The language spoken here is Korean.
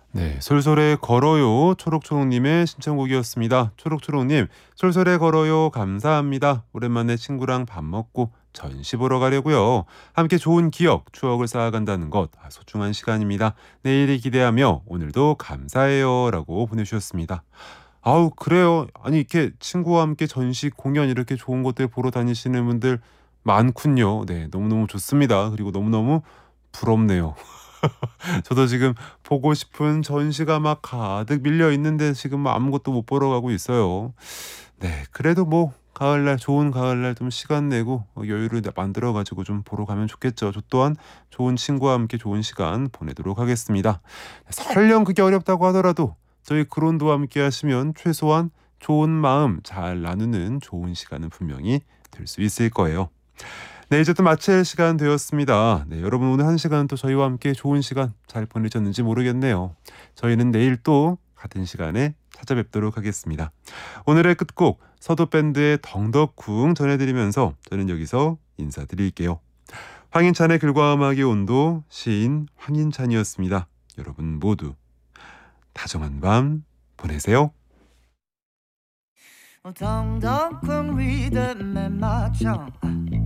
네, 솔솔에 걸어요. 초록초록님의 신청곡이었습니다. 초록초록님, 솔솔에 걸어요. 감사합니다. 오랜만에 친구랑 밥 먹고 전시 보러 가려고요. 함께 좋은 기억, 추억을 쌓아간다는 것 소중한 시간입니다. 내일이 기대하며 오늘도 감사해요. 라고 보내주셨습니다. 아우, 그래요. 아니, 이렇게 친구와 함께 전시 공연 이렇게 좋은 것들 보러 다니시는 분들 많군요. 네, 너무너무 좋습니다. 그리고 너무너무 부럽네요. 저도 지금 보고 싶은 전시가 막 가득 밀려 있는데 지금 뭐 아무것도 못 보러 가고 있어요. 네, 그래도 뭐 가을날 좋은 가을날 좀 시간 내고 여유를 만들어 가지고 좀 보러 가면 좋겠죠. 저 또한 좋은 친구와 함께 좋은 시간 보내도록 하겠습니다. 설령 그게 어렵다고 하더라도 저희 그론도와 함께 하시면 최소한 좋은 마음 잘 나누는 좋은 시간은 분명히 될 수 있을 거예요. 네, 이제 또 마칠 시간 되었습니다. 네, 여러분 오늘 한 시간 또 저희와 함께 좋은 시간 잘 보내셨는지 모르겠네요. 저희는 내일 또 같은 시간에 찾아뵙도록 하겠습니다. 오늘의 끝곡 서도밴드의 덩덕쿵 전해드리면서 저는 여기서 인사드릴게요. 황인찬의 글과 음악의 온도 시인 황인찬이었습니다. 여러분 모두 다정한 밤 보내세요. 덩덩쿵 리듬에 맞춰